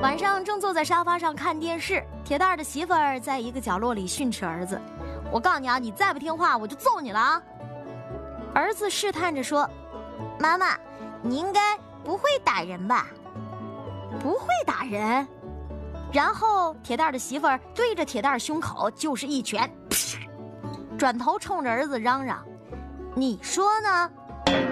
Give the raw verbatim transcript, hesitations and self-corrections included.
晚上正坐在沙发上看电视，铁蛋儿的媳妇儿在一个角落里训斥儿子：“我告诉你啊，你再不听话，我就揍你了啊！”儿子试探着说：“妈妈，你应该不会打人吧？”“不会打人。”然后铁蛋儿的媳妇儿对着铁蛋儿胸口就是一拳，转头冲着儿子嚷嚷：“你说呢？”